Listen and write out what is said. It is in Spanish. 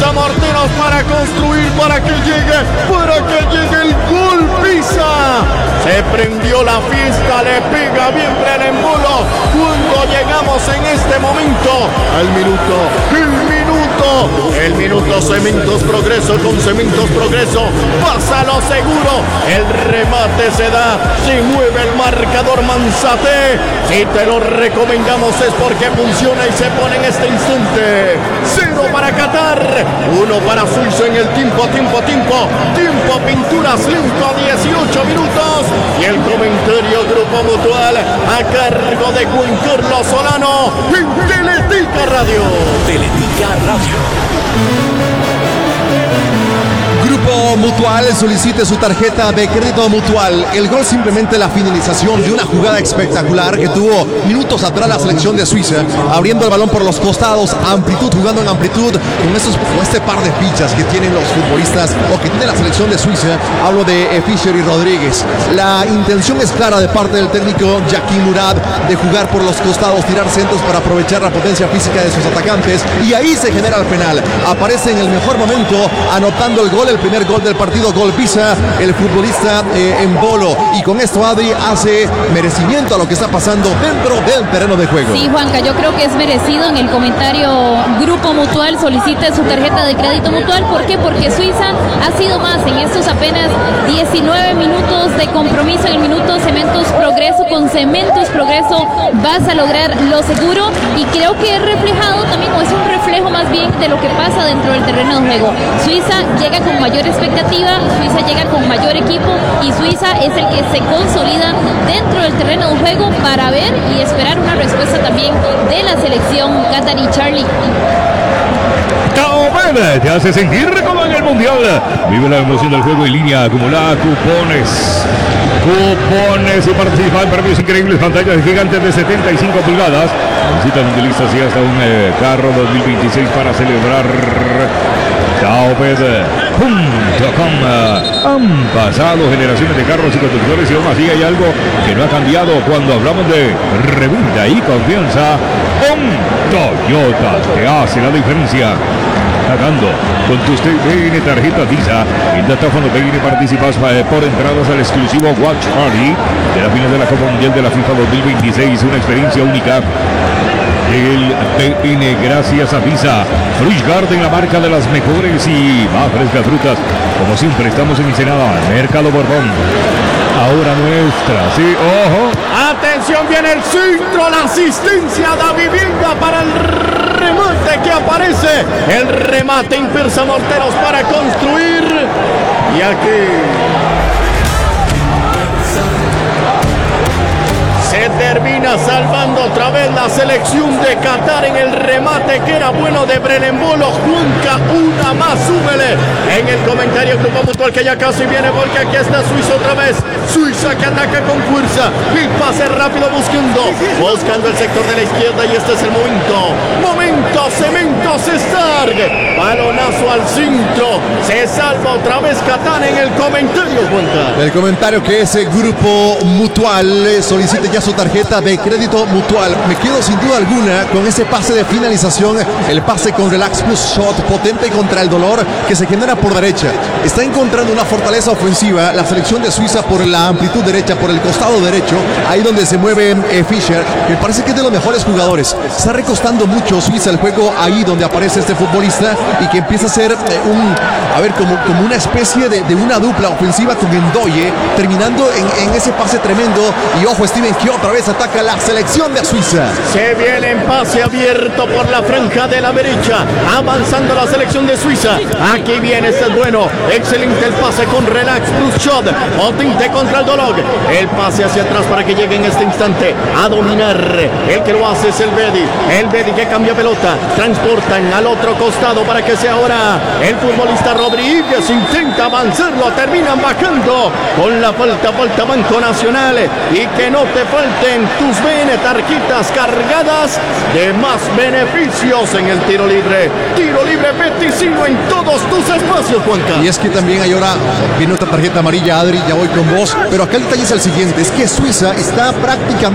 Impulsa Morteros para construir, para que llegue el gol. Pisa. Se prendió la fiesta, le pega bien Brelembolo. Cuando llegamos en este momento al el minuto Cementos Progreso, con Cementos Progreso pasa lo seguro, el remate se da, se mueve el marcador Manzate. Si te lo recomendamos es porque funciona y se pone en este instante. 0 para Qatar, 1 para Suiza en el tiempo Pinturas Listo, 18 minutos. Y el comentario Grupo Mutual a cargo de Juan Carlos Solano en Teletica Radio. Teletica Radio. Grupo Mutual solicite su tarjeta de crédito Mutual. El gol simplemente la finalización de una jugada espectacular que tuvo minutos atrás la selección de Suiza, abriendo el balón por los costados, jugando en amplitud, con este par de fichas que tienen los futbolistas o que tiene la selección de Suiza. Hablo de Fischer y Rodríguez. La intención es clara de parte del técnico Jaquín Murad de jugar por los costados, tirar centros para aprovechar la potencia física de sus atacantes, y ahí se genera el penal. Aparece en el mejor momento anotando el gol, el primer gol del partido, gol Pisa, el futbolista Embolo, y con esto Adri hace merecimiento a lo que está pasando dentro del terreno de juego. Sí, Juanca, yo creo que es merecido. En el comentario Grupo Mutual solicite su tarjeta de crédito Mutual. ¿Por qué? Porque Suiza ha sido más en estos apenas 19 minutos de compromiso. En el minuto Cementos Progreso, con Cementos Progreso vas a lograr lo seguro, y creo que es reflejado también, o es un reflejo más bien de lo que pasa dentro del terreno de juego. Suiza llega con mayor expectativa, Suiza llega con mayor equipo, y Suiza es el que se consolida dentro del terreno de juego para ver y esperar una respuesta también de la selección catarí. Charlie. Taobed te hace sentir como en el Mundial. Vive la emoción del juego en línea, acumula cupones y participa en premios increíbles, pantallas gigantes de 75 pulgadas. Visitan utilistas y hasta un carro 2026 para celebrar. Taobed.com. Han pasado generaciones de carros y conductores, y aún así hay algo que no ha cambiado cuando hablamos de reventa y confianza. Toyota te hace la diferencia. Pagando con tus TVN tarjeta Visa en Datáfono TVN participas por entradas al exclusivo Watch Party de la final de la Copa Mundial de la FIFA 2026, una experiencia única. El TN gracias a Visa. Fruit Garden, la marca de las mejores y más frescas frutas. Como siempre estamos en Ensenada, Mercado Borbón. Ahora nuestra, sí, ojo. Atención, viene el centro, la asistencia da vivienda para el remate que aparece. El remate Impulsa Morteros para construir. Y aquí se termina salvando otra vez la selección de Qatar en el remate que era bueno de Brelembolo. Juanca, una más, súbele. En el comentario Grupo Mutual que ya casi viene, porque aquí está Suiza otra vez. Suiza que ataca con fuerza. El pase rápido buscando el sector de la izquierda, y este es el momento. Cementos Stark. Balonazo al centro. Se salva otra vez Qatar en el comentario, Juanca. El comentario que ese Grupo Mutual solicite ya su tarjeta de crédito Mutual. Me quedo sin duda alguna con ese pase de finalización, el pase con Relax Plus Shot, potente contra el dolor, que se genera por derecha. Está encontrando una fortaleza ofensiva la selección de Suiza por la amplitud derecha, por el costado derecho, ahí donde se mueve Fischer, que parece que es de los mejores jugadores. Está recostando mucho Suiza el juego ahí donde aparece este futbolista, y que empieza a ser como una especie de una dupla ofensiva con Ndoye, terminando en ese pase tremendo. Y ojo, Steven, que otra vez ataca la selección de Suiza. Se viene en pase abierto por la franja de la derecha, avanzando la selección de Suiza. Aquí viene, este es bueno, excelente el pase con Relax Plus Shot, potente contra el dolor. El pase hacia atrás para que llegue en este instante a dominar. El que lo hace es el Bedi que cambia pelota, transportan al otro costado para que sea ahora el futbolista Rodríguez. Intenta avanzarlo, terminan bajando con la falta Banco Nacional. Y que no te falten tus BN tarjetas cargadas de más beneficios en el tiro libre. Tiro libre Peticino en todos tus espacios, Juanca. Y es que también hay ahora, viene otra tarjeta amarilla, Adri, ya voy con vos. Pero acá el detalle es el siguiente, es que Suiza está prácticamente